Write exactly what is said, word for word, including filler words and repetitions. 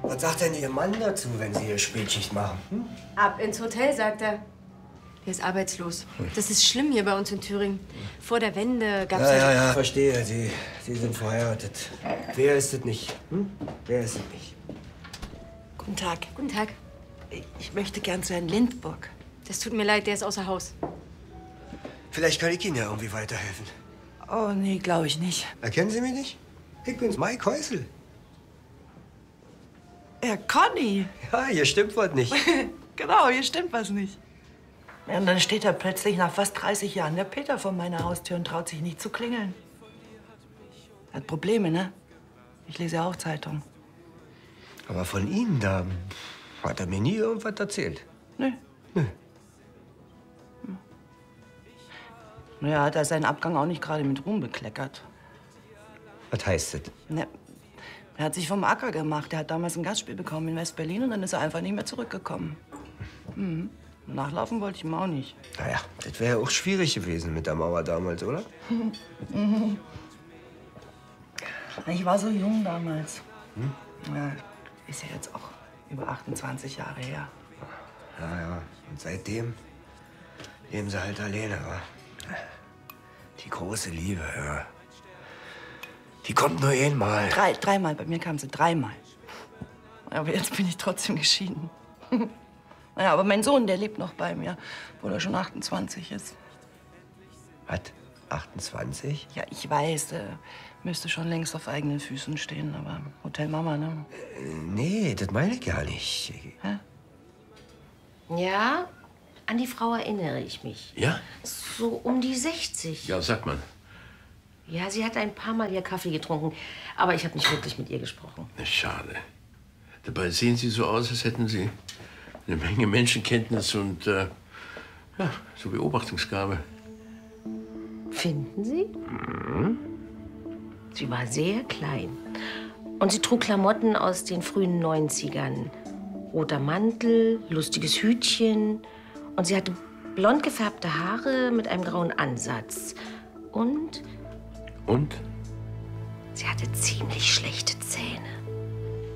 Was sagt denn Ihr Mann dazu, wenn Sie hier Spätschicht machen? Hm? Ab ins Hotel, sagt er. Der ist arbeitslos. Das ist schlimm hier bei uns in Thüringen. Vor der Wende gab's Ja, halt... ja, ja, verstehe. Sie, Sie sind verheiratet. Wer ist es nicht? Hm? Wer ist es nicht? Guten Tag. Guten Tag. Ich möchte gern zu Herrn Lindburg. Das tut mir leid, der ist außer Haus. Vielleicht kann ich Ihnen ja irgendwie weiterhelfen. Oh, nee, glaube ich nicht. Erkennen Sie mich nicht? Ich bin's, Mike Häusl. Herr Conny. Ja, hier stimmt was nicht. Genau, hier stimmt was nicht. Ja, und dann steht da plötzlich nach fast dreißig Jahren der Peter vor meiner Haustür und traut sich nicht zu klingeln. Hat Probleme, ne? Ich lese ja auch Zeitung. Aber von Ihnen da hat er mir nie irgendwas erzählt. Nö. Nö. Naja, hat er seinen Abgang auch nicht gerade mit Ruhm bekleckert. Was heißt das? Ne, er hat sich vom Acker gemacht. Er hat damals ein Gastspiel bekommen in West-Berlin und dann ist er einfach nicht mehr zurückgekommen. Mhm. Nachlaufen wollte ich ihm auch nicht. Naja, das wäre ja auch schwierig gewesen mit der Mauer damals, oder? Mhm. Ich war so jung damals. Hm? Ja, ist ja jetzt auch über achtundzwanzig Jahre her. Ja, ja. Und seitdem leben sie halt alleine, wa? Die große Liebe, ja. Die kommt nur einmal. Drei, dreimal, bei mir kam sie dreimal. Aber jetzt bin ich trotzdem geschieden. Naja, aber mein Sohn, der lebt noch bei mir, obwohl er schon achtundzwanzig ist. Was? achtundzwanzig? Ja, ich weiß, der müsste schon längst auf eigenen Füßen stehen, aber Hotel Mama, ne? Äh, nee, das meine ich gar nicht. Hä? Ja, an die Frau erinnere ich mich. Ja? So um die sechzig. Ja, sagt man. Ja, sie hat ein paar Mal ihr Kaffee getrunken, aber ich habe nicht wirklich mit ihr gesprochen. Na, schade. Dabei sehen Sie so aus, als hätten Sie eine Menge Menschenkenntnis und äh, ja, so Beobachtungsgabe. Finden Sie? Mhm. Sie war sehr klein. Und sie trug Klamotten aus den frühen neunzigern. Roter Mantel, lustiges Hütchen. Und sie hatte blond gefärbte Haare mit einem grauen Ansatz. Und Und? sie hatte ziemlich schlechte Zähne.